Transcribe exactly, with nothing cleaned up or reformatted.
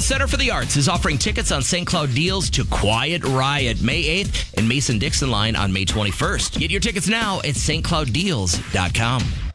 Center for the Arts is offering tickets on Saint Cloud Deals to Quiet Riot May eighth and Mason-Dixon Line on May twenty-first. Get your tickets now at st cloud deals dot com.